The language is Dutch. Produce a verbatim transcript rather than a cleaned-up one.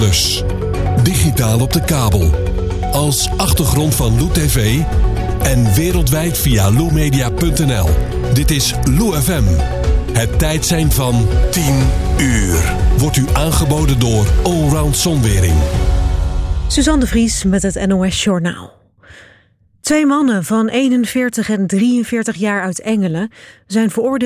Dus digitaal op de kabel, als achtergrond van Lou T V en wereldwijd via lou media punt n l. Dit is Lou F M. Het tijdsein van tien uur. Wordt u aangeboden door Allround Zonwering. Suzanne de Vries met het N O S Journaal. Twee mannen van eenenveertig en drieënveertig jaar uit Engelen zijn veroordeeld